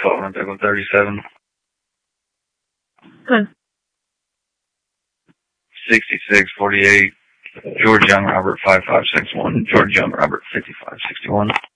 Covenant Pickle 37. Good. 6648. George Young Robert 5561. George Young Robert 5561.